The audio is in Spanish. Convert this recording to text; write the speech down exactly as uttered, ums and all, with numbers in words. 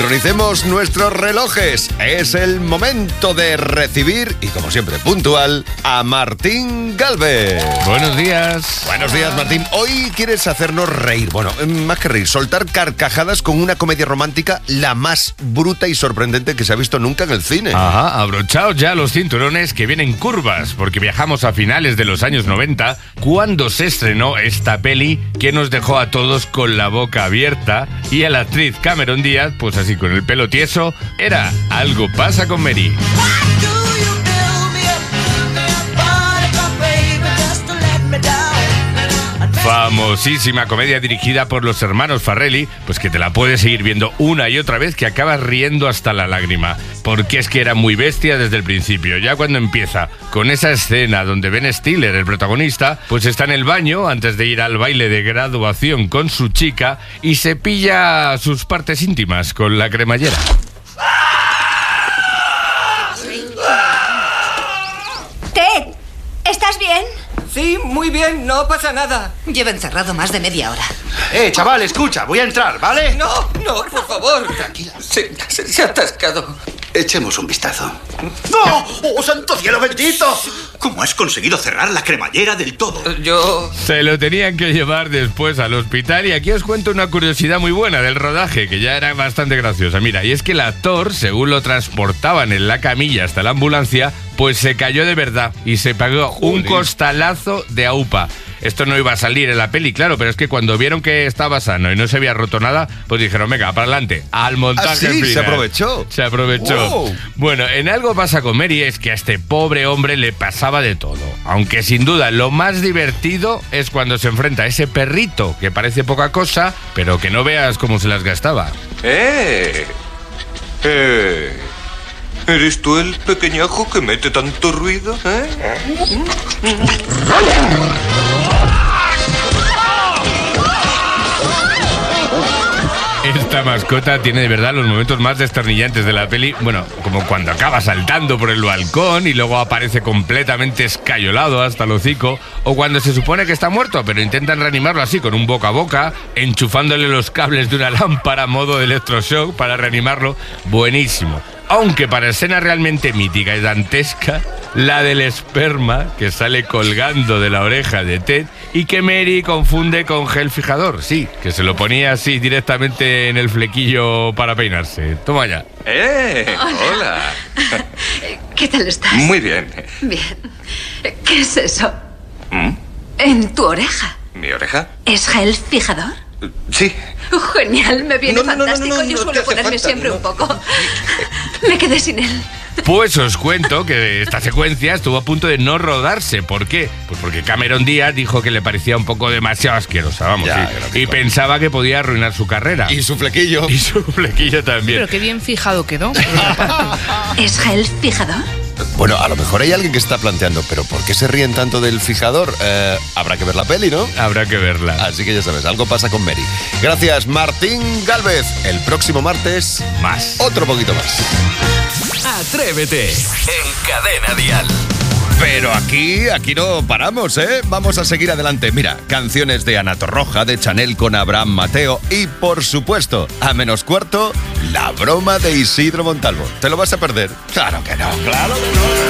Sincronicemos nuestros relojes. Es el momento de recibir, y como siempre puntual, a Martín Gálvez. Buenos días. Buenos días, Martín. Hoy quieres hacernos reír. Bueno, más que reír, soltar carcajadas con una comedia romántica la más bruta y sorprendente que se ha visto nunca en el cine. Ajá, abrochaos ya los cinturones que vienen curvas, porque viajamos a finales de los años noventa, cuando se estrenó esta peli que nos dejó a todos con la boca abierta y a la actriz Cameron Díaz, pues así con el pelo tieso, era Algo pasa con Mary. Famosísima comedia dirigida por los hermanos Farrelly, pues que te la puedes seguir viendo una y otra vez que acabas riendo hasta la lágrima, porque es que era muy bestia desde el principio. Ya cuando empieza con esa escena donde Ben Stiller, el protagonista, pues está en el baño antes de ir al baile de graduación con su chica y se pilla sus partes íntimas con la cremallera. Ted, ¿estás bien? Sí, muy bien, no pasa nada. Llevo encerrado más de media hora. Eh, chaval, escucha, voy a entrar, ¿vale? No, no, por favor. Tranquila. Se, se, se ha atascado. Echemos un vistazo. ¡No! ¡Oh, santo cielo bendito! ¿Cómo has conseguido cerrar la cremallera del todo? Yo... Se lo tenían que llevar después al hospital y aquí os cuento una curiosidad muy buena del rodaje, que ya era bastante graciosa. Mira, y es que el actor, según lo transportaban en la camilla hasta la ambulancia, pues se cayó de verdad y se pagó un costalazo de aupa. Esto no iba a salir en la peli, claro, pero es que cuando vieron que estaba sano y no se había roto nada, pues dijeron, venga, para adelante, al montaje ¿Ah, sí? final. Se aprovechó. Se aprovechó. Wow. Bueno, en Algo pasa con Mary es que a este pobre hombre le pasaba de todo. Aunque sin duda lo más divertido es cuando se enfrenta a ese perrito que parece poca cosa, pero que no veas cómo se las gastaba. ¡Eh! ¡Eh! ¿Eres tú el pequeñajo que mete tanto ruido, eh? Esta mascota tiene de verdad los momentos más desternillantes de la peli. Bueno, como cuando acaba saltando por el balcón y luego aparece completamente escayolado hasta el hocico, o cuando se supone que está muerto, pero intentan reanimarlo así con un boca a boca, enchufándole los cables de una lámpara a modo de electroshock para reanimarlo. Buenísimo. Aunque para escena realmente mítica y dantesca, la del esperma que sale colgando de la oreja de Ted y que Mary confunde con gel fijador. Sí, que se lo ponía así directamente en el flequillo para peinarse. Toma ya. ¡Eh! ¡Hola! ¿Qué tal estás? Muy bien. Bien. ¿Qué es eso? ¿Mm? En tu oreja. ¿Mi oreja? ¿Es gel fijador? Sí. Oh, genial, me viene No, no, no, fantástico. no, no, Yo no suelo te hace ponerme falta, siempre no. un poco. Me quedé sin él. Pues os cuento que esta secuencia estuvo a punto de no rodarse. ¿Por qué? Pues porque Cameron Díaz dijo que le parecía un poco demasiado asquerosa, vamos, Ya, sí, creo que y con- pensaba que podía arruinar su carrera. Y su flequillo. Y su flequillo también. Pero qué bien fijado quedó. ¿Es gel fijador? Bueno, a lo mejor hay alguien que está planteando, pero ¿por qué se ríen tanto del fijador? Eh, habrá que ver la peli, ¿no? Habrá que verla. Así que ya sabes, Algo pasa con Mary. Gracias, Martín Gálvez. El próximo martes, Más. otro poquito más. Atrévete en Cadena Dial. Pero aquí, aquí no paramos, ¿eh? Vamos a seguir adelante. Mira, canciones de Ana Torroja, de Chanel con Abraham Mateo y, por supuesto, a menos cuarto, la broma de Isidro Montalvo. ¿Te lo vas a perder? Claro que no, claro que no.